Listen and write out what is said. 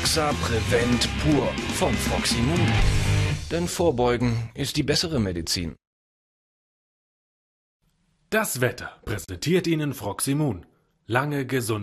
Roxa Prevent Pur von Froximund. Denn Vorbeugen ist die bessere Medizin. Das Wetter präsentiert Ihnen Froximund. Lange gesund.